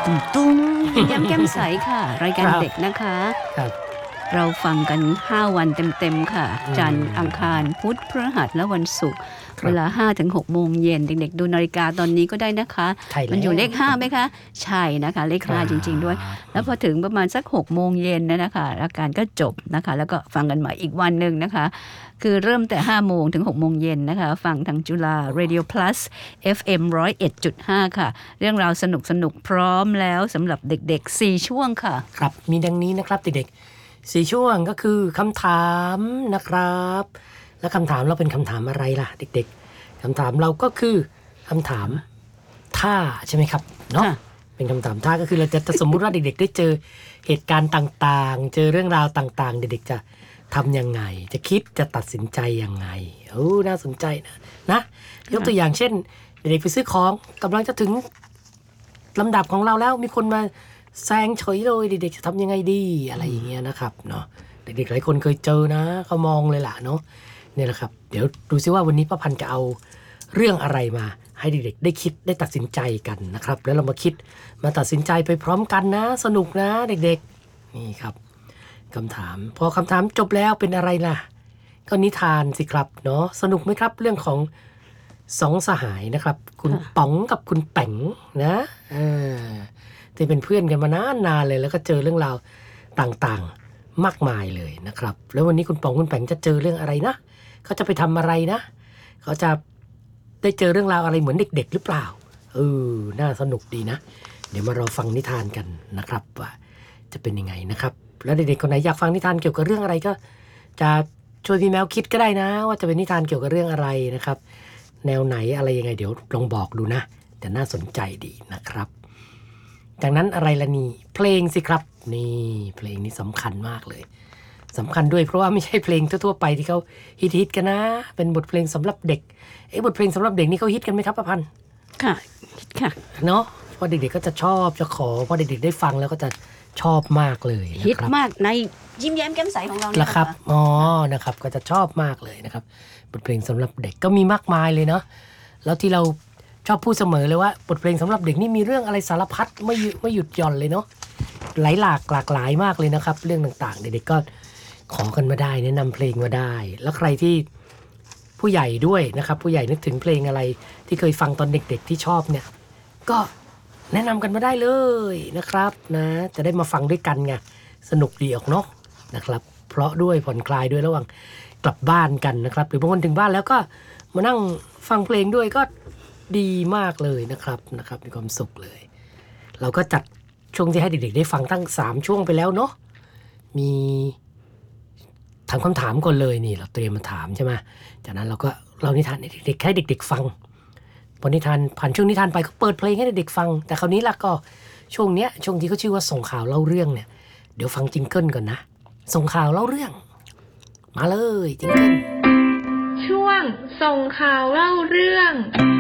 ตุ้งยิ้มแย้มแจ่มใสค่ะรายการเด็กนะคะเราฟังกัน5วันเต็มๆค่ะจันทร์อังคารพุธพฤหัสและวันศุกร์เวลา 5-6 โมงเย็นเด็กๆดูนาฬิกาตอนนี้ก็ได้นะคะมันอยู่เลข5ไหมคะใช่นะคะเลข5จริงๆด้วยแล้วพอถึงประมาณสัก6โมงเย็นนะคะรายการก็จบนะคะแล้วก็ฟังกันใหม่อีกวันนึงนะคะคือเริ่มแต่5โมงถึง6โมงเย็นนะคะฟังทางจุฬา Radio Plus FM 101.5 ค่ะเรื่องราวสนุกๆพร้อมแล้วสำหรับเด็กๆ4ช่วงค่ะครับมีดังนี้นะครับเด็กๆ4ช่วงก็คือคำถามนะครับและคำถามเราเป็นคำถามอะไรล่ะเด็กๆคำถามเราก็คือคำถามถ้าใช่ไหมครับเนาะเป็นคำถามถ้าก็คือเราจะสมมุติว่าเด็กๆได้เจอเหตุการณ์ต่างๆเจอเรื่องราวต่างๆเด็กๆจะทำยังไงจะคิดจะตัดสินใจยังไงน่าสนใจนะยกตัวอย่างเช่นเด็กๆไปซื้อของกำลังจะถึงลำดับของเราแล้วมีคนมาแซงเฉยเลยเด็กๆจะทำยังไงดีอะไรอย่างเงี้ยนะครับเนาะเด็กๆหลายคนเคยเจอนะเขามองเลยล่ะเนาะเนี่ยแหละครับเดี๋ยวดูซิว่าวันนี้ป้าพันธ์จะเอาเรื่องอะไรมาให้เด็กๆได้คิดได้ตัดสินใจกันนะครับแล้วเรามาคิดมาตัดสินใจไปพร้อมกันนะสนุกนะเด็กๆนี่ครับคำถามพอคำถามจบแล้วเป็นอะไรล่ะก็นิทานสิครับเนาะสนุกไหมครับเรื่องของสองสหายนะครับคุณป๋องกับคุณแป๋งนะที่เป็นเพื่อนกันมานานเลยแล้วก็เจอเรื่องราวต่างๆมากมายเลยนะครับแล้ววันนี้คุณป๋องคุณแป๋งจะเจอเรื่องอะไรนะเขาจะไปทำอะไรนะเขาจะได้เจอเรื่องราวอะไรเหมือนเด็กๆหรือเปล่าน่าสนุกดีนะเดี๋ยวมารอฟังนิทานกันนะครับว่าจะเป็นยังไงนะครับแล้วเด็กๆคนไหนอยากฟังนิทานเกี่ยวกับเรื่องอะไรก็จะช่วยพี่แมวคิดก็ได้นะว่าจะเป็นนิทานเกี่ยวกับเรื่องอะไรนะครับแนวไหนอะไรยังไงเดี๋ยวลองบอกดูนะแต่น่าสนใจดีนะครับจากนั้นอะไรล่ะนี่เพลงสิครับนี่เพลงนี้สำคัญมากเลยสำคัญด้วยเพราะว่าไม่ใช่เพลงทั่วๆไปที่เขาฮิตกันนะเป็นบทเพลงสำหรับเด็กบทเพลงสำหรับเด็กนี่เขาฮิตกันไหมครับป้าพันธ์ค่ะฮิตค่ะเนาะเพราะเด็กๆก็จะชอบจะขอพอเด็กๆได้ฟังแล้วก็จะชอบมากเลยนะครับฮิตมากในยิ้มแย้มแจ่มใสของเราเนี่ยครับนะครับก็จะชอบมากเลยนะครับบทเพลงสำหรับเด็กก็มีมากมายเลยเนาะแล้วที่เราชอบพูดเสมอเลยว่าบทเพลงสำหรับเด็กนี่มีเรื่องอะไรสารพัดไม่หยุดหย่อนเลยเนาะหลากหลายมากเลยนะครับเรื่องต่างๆเด็กๆก็ขอกันมาได้แนะนำเพลงมาได้แล้วใครที่ผู้ใหญ่ด้วยนะครับผู้ใหญ่นึกถึงเพลงอะไรที่เคยฟังตอนเด็กๆที่ชอบเนี่ยก็แนะนำกันมาได้เลยนะครับนะจะได้มาฟังด้วยกันไงสนุกดีออกเนาะนะครับเพราะด้วยผ่อนคลายด้วยระหว่างกลับบ้านกันนะครับหรือบางคนถึงบ้านแล้วก็มานั่งฟังเพลงด้วยก็ดีมากเลยนะครับมีความสุขเลยเราก็จัดช่วงที่ให้เด็กๆได้ฟังตั้ง3ช่วงไปแล้วเนาะมีถามคำถามก่อนเลยนี่เราเตรียมมาถามใช่ไหมจากนั้นเราก็เล่านิทานให้เด็กๆให้เด็กๆฟังพอนิทานผ่านช่วงนิทานไปก็เปิดเพลงให้เด็กๆฟังแต่คราวนี้ล่ะก็ช่วงที่เขาชื่อว่าส่งข่าวเล่าเรื่องเนี่ยเดี๋ยวฟังจิงเกิลก่อนนะส่งข่าวเล่าเรื่องมาเลยจิงเกิลช่วงส่งข่าวเล่าเรื่อง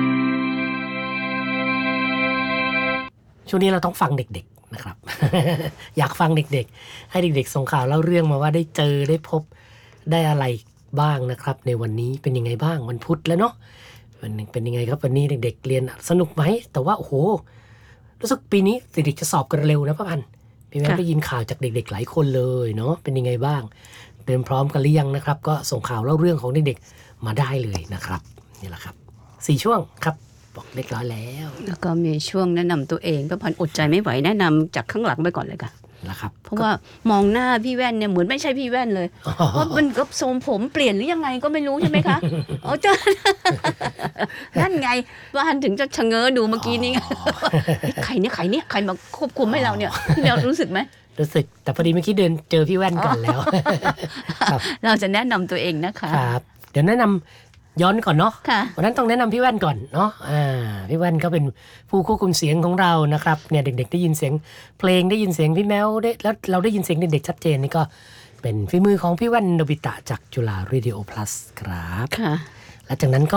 ช่วงนี้เราต้องฟังเด็กๆนะครับ อยากฟังเด็กๆให้เด็กๆส่งข่าวเล่าเรื่องมาว่าได้เจอได้พบได้อะไรบ้างนะครับในวันนี้เป็นยังไงบ้างวันพุธแล้วเนาะเป็นยังไงครับวันนี้เด็กๆเรียนสนุกไหมแต่ว่าโอ้โหรู้สึกปีนี้เด็กๆจะสอบกันเร็วนะป้าพันธ์พี่แม่ได้ยินข่าวจากเด็กๆหลายคนเลยเนาะเป็นยังไงบ้างเตรียมพร้อมกันหรือยังนะครับก็ส่งข่าวเล่าเรื่องของเด็กๆมาได้เลยนะครับนี่แหละครับ4ช่วงครับบอกเรียบร้อยแล้วก็มีช่วงแนะนำตัวเองป้าพันธ์อดใจไม่ไหวแนะนำจากข้างหลังไปก่อนเลยค่ะนะครับเพราะว่ามองหน้าพี่แว่นเนี่ยเหมือนไม่ใช่พี่แว่นเลยเพราะมันก็ทรงผมเปลี่ยนหรือยังไงก็ไม่รู้ใช่ไหมคะเจ้านั่นไงว่าถึงจะชะเง้อดูเมื่อกี้นี้ใครมาควบคุมให้เราเนี่ยเรารู้สึกไหมรู้สึกแต่พอดีเมื่อกี้เดินเจอพี่แว่นก่อนแล้วเราจะแนะนำตัวเองนะคะครับเดี๋ยวแนะนำย้อนก่อนเนาะวันนั้นต้องแนะนำพี่แว่นก่อนเนาะพี่แว่นก็เป็นผู้ควบคุมเสียงของเรานะครับเนี่ยเด็กๆได้ยินเสียงเพลงได้ยินเสียงพี่แมวได้แล้วเราได้ยินเสียงเด็กๆชัดเจนนี่ก็เป็นฝีมือของพี่แว่นโนบิตะจากจุฬา Radio Plus ครับและจากนั้นก็